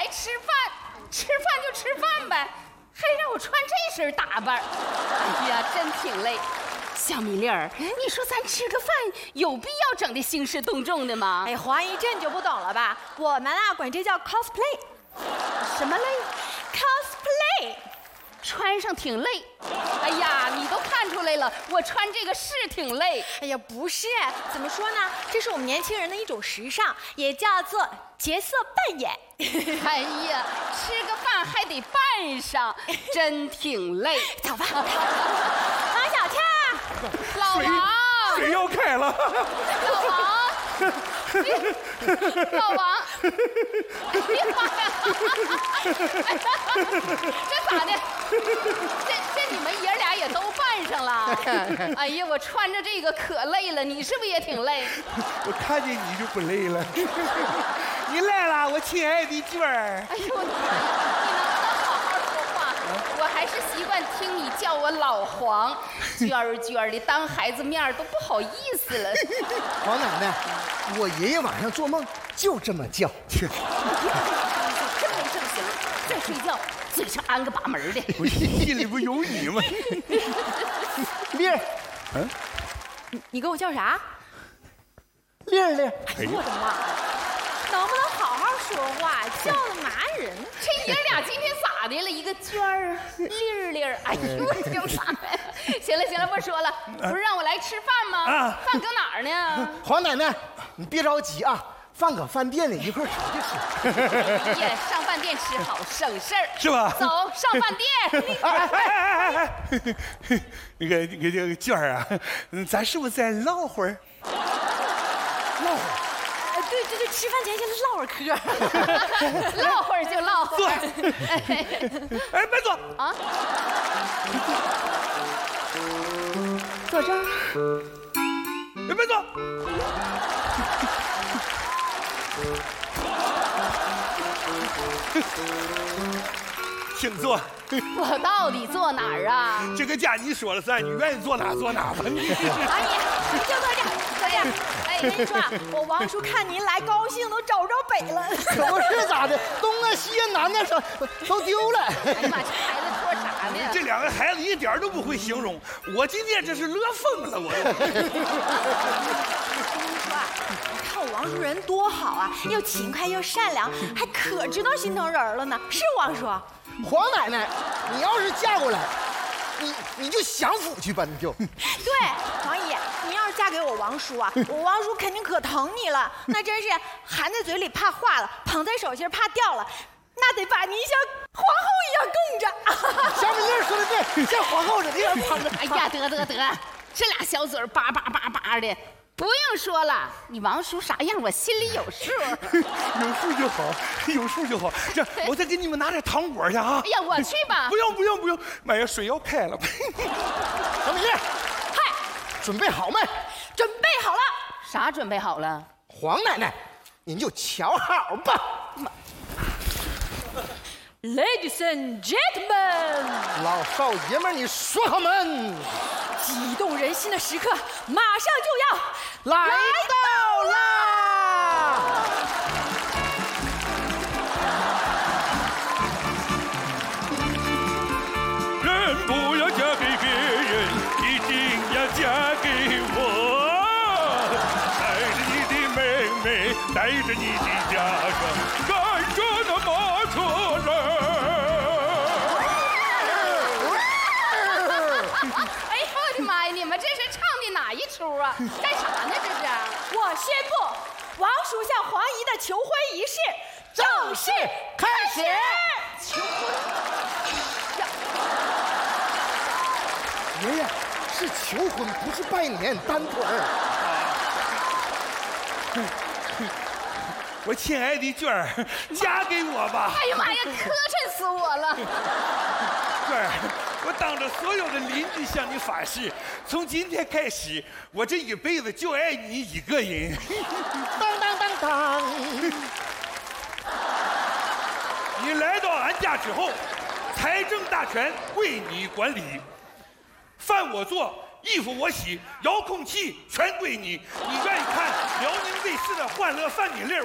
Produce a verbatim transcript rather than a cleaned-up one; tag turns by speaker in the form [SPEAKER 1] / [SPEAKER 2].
[SPEAKER 1] 来吃饭，吃饭就吃饭呗，还让我穿这身打扮，哎呀，真挺累。小米粒儿，你说咱吃个饭有必要整的兴师动众的吗？
[SPEAKER 2] 哎，黄姨这你就不懂了吧？我们啊管这叫 cosplay。
[SPEAKER 1] 什么累
[SPEAKER 2] ？cosplay。
[SPEAKER 1] 穿上挺累。哎呀，你都看出来了，我穿这个是挺累。
[SPEAKER 2] 哎呀，不是，怎么说呢？这是我们年轻人的一种时尚，也叫做角色扮演。
[SPEAKER 1] 哎呀，吃个饭还得扮上，真挺累。
[SPEAKER 2] 走吧，王小倩，
[SPEAKER 1] 老王，
[SPEAKER 3] 水要开了。
[SPEAKER 1] 老王，老王，别妈呀！这咋的？这这你们爷俩也都扮上了？哎呀，我穿着这个可累了，你是不是也挺累？
[SPEAKER 3] 我看见你就不累了。你来了，我亲爱的娟儿。
[SPEAKER 1] 哎呦我的妈呀！你能不能好好说话？我还是习惯听你叫我老黄，娟儿娟儿的，当孩子面都不好意思了。
[SPEAKER 4] 黄奶奶，我爷爷晚上做梦就这么叫。
[SPEAKER 1] 真没正形，再睡觉嘴上安个把门的。
[SPEAKER 3] 我心里不有你吗？
[SPEAKER 4] 丽儿，
[SPEAKER 3] 嗯，
[SPEAKER 2] 你你给我叫啥？
[SPEAKER 4] 丽儿丽儿，
[SPEAKER 2] 哎呦我的妈呀！能不能好好说话？叫的麻人。
[SPEAKER 1] 这爷俩今天咋的了？一个娟儿，丽儿丽儿，哎呦我的妈呀！行了行了，不说了，不是让我来吃饭吗？
[SPEAKER 3] 啊，
[SPEAKER 1] 饭搁哪儿呢？
[SPEAKER 4] 黄奶奶，你别着急啊，饭搁饭店里一块儿吃就
[SPEAKER 1] 哎
[SPEAKER 4] 吃。
[SPEAKER 1] 呀，上饭店吃好省事儿，
[SPEAKER 3] 是吧？
[SPEAKER 1] 走上饭店。
[SPEAKER 3] 哎哎哎哎哎，那个那个这个娟儿啊，咱是不是再唠会儿？
[SPEAKER 4] 唠会儿。
[SPEAKER 2] 哎，对对对，吃饭前先唠会儿嗑。
[SPEAKER 1] 唠会儿就唠会
[SPEAKER 3] 坐。
[SPEAKER 1] 儿。
[SPEAKER 3] 哎，别坐
[SPEAKER 1] 啊！坐这儿。
[SPEAKER 3] 别别坐。请坐。
[SPEAKER 1] 我到底坐哪儿啊？
[SPEAKER 3] 这个家你说了算，你愿意坐哪坐哪吧。
[SPEAKER 2] 王姨，你就坐这儿，坐这儿。哎，跟你说啊，我王叔看您来，高兴都找不着北了。
[SPEAKER 4] 可不是咋的，东啊西啊南啊上都丢了。
[SPEAKER 1] 哎呀妈，这孩子说啥呢？
[SPEAKER 3] 这两个孩子一点都不会形容，我今天真是乐疯了，我。
[SPEAKER 2] 你看我王叔人多好啊，又勤快又善良，还可知道心疼人了呢。是王叔？
[SPEAKER 4] 黄奶奶，你要是嫁过来，你你就享福去吧，你就。
[SPEAKER 2] 对，王姨，你要是嫁给我王叔啊，我王叔肯定可疼你了，那真是含在嘴里怕化了，捧在手心怕掉了，那得把您像皇后一样供着。
[SPEAKER 4] 小米粒说的对，像皇后似的，让捧着。
[SPEAKER 1] 哎呀，得得得，这俩小嘴儿叭叭叭叭的，不用说了，你王叔啥样我心里有数。
[SPEAKER 3] 有数就好，有数就好。这我再给你们拿点糖果去啊！
[SPEAKER 1] 哎呀，我去吧。
[SPEAKER 3] 不用不用不用，妈呀，水要开了。
[SPEAKER 4] 小米粒，
[SPEAKER 2] 嗨，
[SPEAKER 4] 准备好没？
[SPEAKER 2] 准备好了。
[SPEAKER 1] 啥准备好了？
[SPEAKER 4] 黄奶奶，您就瞧好吧。
[SPEAKER 2] Ladies and gentlemen，
[SPEAKER 4] 老少爷们，你说好门。
[SPEAKER 2] 激动人心的时刻马上就要
[SPEAKER 4] 来到啦！
[SPEAKER 3] 人不要嫁给别人，一定要嫁给我。带着你的妹妹，带着你的家乡，赶着那马车人。
[SPEAKER 1] 哎呦我的妈呀！你们这是唱的哪一出啊？干啥呢？这是？
[SPEAKER 2] 我宣布，王叔向黄姨的求婚仪式正式开始。
[SPEAKER 1] 求婚？
[SPEAKER 4] 爷爷是求婚，不是拜年单腿儿。
[SPEAKER 3] 我亲爱的娟儿，嫁给我吧！
[SPEAKER 1] 哎呀妈呀，磕碜死我了！
[SPEAKER 3] 娟儿，我当着所有的邻居向你发誓，从今天开始，我这一辈子就爱你一个人。
[SPEAKER 4] 当当当当！
[SPEAKER 3] 你来到俺家之后，财政大权归你管理，饭我做，衣服我洗，遥控器全归你。你愿意看辽宁卫视的《欢乐饭米粒》？